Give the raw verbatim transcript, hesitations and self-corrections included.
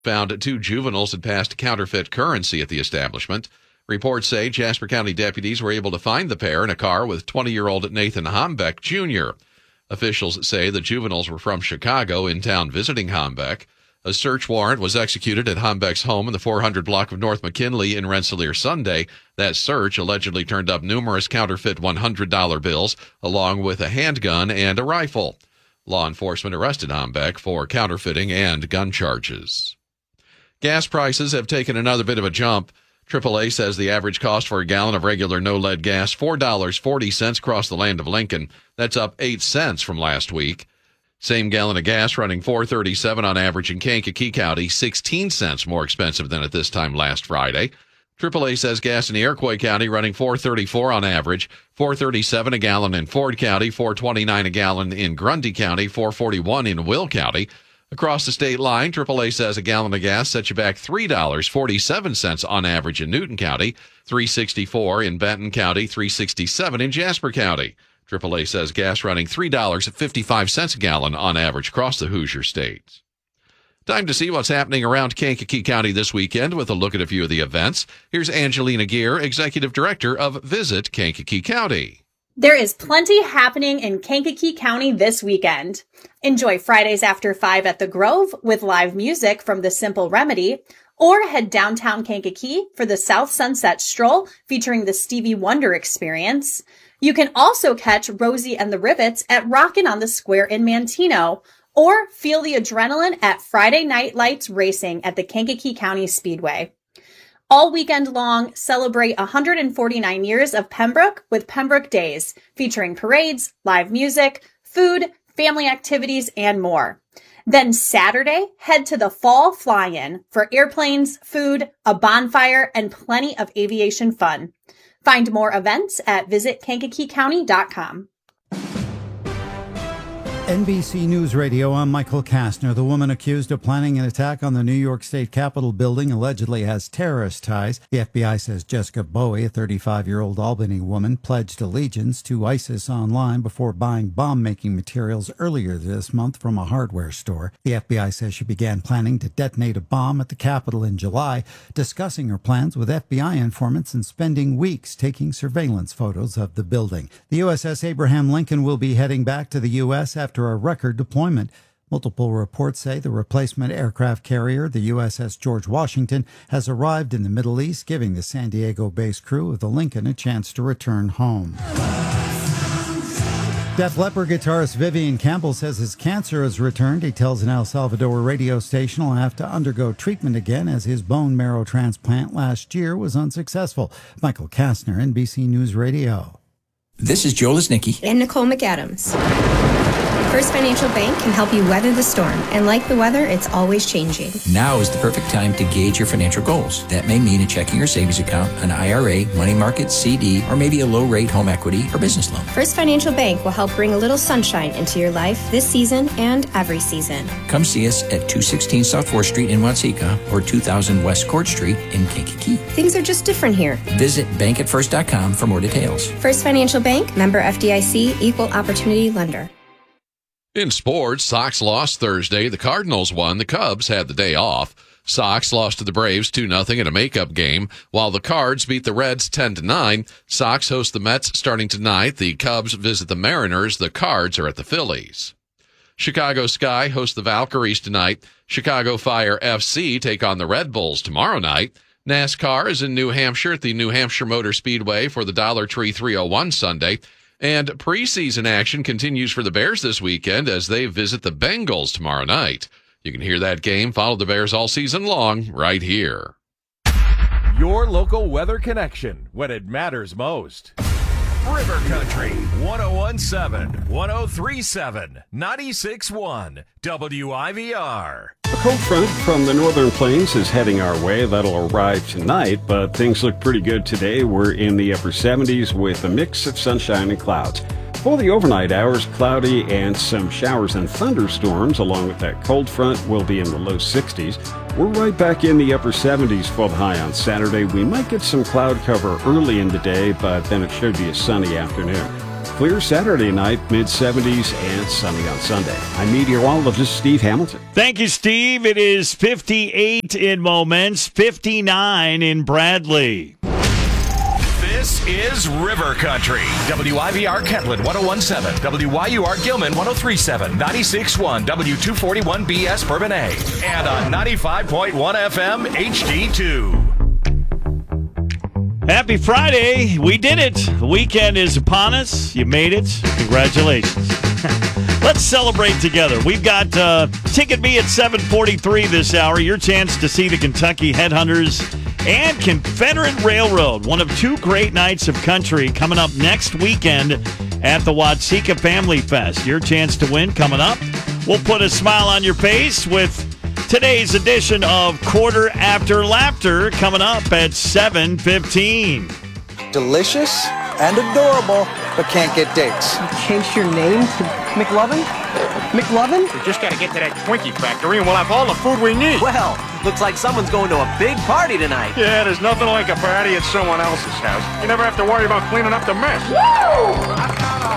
found two juveniles had passed counterfeit currency at the establishment. Reports say Jasper County deputies were able to find the pair in a car with twenty-year-old Nathan Hombeck, Junior Officials say the juveniles were from Chicago, in town visiting Hombeck. A search warrant was executed at Hombeck's home in the four hundred block of North McKinley in Rensselaer Sunday. That search allegedly turned up numerous counterfeit one hundred dollar bills, along with a handgun and a rifle. Law enforcement arrested Hombeck for counterfeiting and gun charges. Gas prices have taken another bit of a jump. triple A says the average cost for a gallon of regular no-lead gas, four dollars and forty cents across the land of Lincoln. That's up eight cents from last week. Same gallon of gas running four dollars and thirty-seven cents on average in Kankakee County, sixteen cents more expensive than at this time last Friday. triple A says gas in Iroquois County running four dollars and thirty-four cents on average, four dollars and thirty-seven cents a gallon in Ford County, four dollars and twenty-nine cents a gallon in Grundy County, four dollars and forty-one cents in Will County. Across the state line, triple A says a gallon of gas sets you back three dollars and forty-seven cents on average in Newton County, three dollars and sixty-four cents in Benton County, three dollars and sixty-seven cents in Jasper County. triple A says gas running three dollars and fifty-five cents a gallon on average across the Hoosier State. Time to see what's happening around Kankakee County this weekend with a look at a few of the events. Here's Angelina Gear, Executive Director of Visit Kankakee County. There is plenty happening in Kankakee County this weekend. Enjoy Fridays after five at the Grove with live music from The Simple Remedy, or head downtown Kankakee for the South Sunset Stroll featuring the Stevie Wonder Experience. You can also catch Rosie and the Rivets at Rockin' on the Square in Manteno, or feel the adrenaline at Friday Night Lights Racing at the Kankakee County Speedway. All weekend long, celebrate one hundred forty-nine years of Pembroke with Pembroke Days, featuring parades, live music, food, family activities, and more. Then Saturday, head to the Fall Fly-In for airplanes, food, a bonfire, and plenty of aviation fun. Find more events at visit kankakee county dot com. N B C News Radio, I'm Michael Kastner. The woman accused of planning an attack on the New York State Capitol building allegedly has terrorist ties. The F B I says Jessica Bowie, a thirty-five-year-old Albany woman, pledged allegiance to ISIS online before buying bomb-making materials earlier this month from a hardware store. The F B I says she began planning to detonate a bomb at the Capitol in July, discussing her plans with F B I informants and spending weeks taking surveillance photos of the building. The U S S Abraham Lincoln will be heading back to the U S after a record deployment. Multiple reports say the replacement aircraft carrier, the U S S George Washington, has arrived in the Middle East, giving the San Diego-based crew of the Lincoln a chance to return home. Def Leppard guitarist Vivian Campbell says his cancer has returned. He tells an El Salvador radio station he'll have to undergo treatment again as his bone marrow transplant last year was unsuccessful. Michael Kastner, N B C News Radio. This is Joe Lesnicki and Nicole McAdams. First Financial Bank can help you weather the storm, and like the weather, it's always changing. Now is the perfect time to gauge your financial goals. That may mean a checking or savings account, an I R A, money market, C D, or maybe a low-rate home equity or business loan. First Financial Bank will help bring a little sunshine into your life this season and every season. Come see us at two sixteen South fourth Street in Watseka or two thousand West Court Street in Kankakee. Things are just different here. Visit bank at first dot com for more details. First Financial Bank, member F D I C, equal opportunity lender. In sports, Sox lost Thursday. The Cardinals won. The Cubs had the day off. Sox lost to the Braves two nothing in a makeup game, while the Cards beat the Reds ten to nine. Sox host the Mets starting tonight. The Cubs visit the Mariners. The Cards are at the Phillies. Chicago Sky hosts the Valkyries tonight. Chicago Fire F C take on the Red Bulls tomorrow night. NASCAR is in New Hampshire at the New Hampshire Motor Speedway for the Dollar Tree three oh one Sunday. And preseason action continues for the Bears this weekend as they visit the Bengals tomorrow night. You can hear that game, follow the Bears all season long, right here. Your local weather connection when it matters most. River Country, one oh one point seven, one oh three point seven, ninety-six point one, W I V R. A cold front from the northern plains is heading our way. That'll arrive tonight, but things look pretty good today. We're in the upper seventies with a mix of sunshine and clouds. For the overnight hours, cloudy and some showers and thunderstorms, along with that cold front, will be in the low sixties. We're right back in the upper seventies for the high on Saturday. We might get some cloud cover early in the day, but then it should be a sunny afternoon. Clear Saturday night, mid-seventies, and sunny on Sunday. I'm meteorologist Steve Hamilton. Thank you, Steve. It is fifty-eight in Moments, fifty-nine in Bradley. This is River Country. W I V R Kentland one oh one point seven, W Y U R Gilman one oh three point seven, ninety-six point one W two forty-one B S Bourbonnais, and on ninety-five point one F M H D two. Happy Friday. We did it. The weekend is upon us. You made it. Congratulations. Let's celebrate together. We've got uh, Ticket Me at seven forty-three this hour. Your chance to see the Kentucky Headhunters and Confederate Railroad. One of two great nights of country coming up next weekend at the Watseka Family Fest. Your chance to win coming up. We'll put a smile on your face with today's edition of Quarter After Laughter coming up at seven fifteen. Delicious and adorable, but can't get dates. You changed your name to McLovin? McLovin? We just gotta get to that Twinkie factory and we'll have all the food we need. Well, looks like someone's going to a big party tonight. Yeah, there's nothing like a party at someone else's house. You never have to worry about cleaning up the mess. Woo!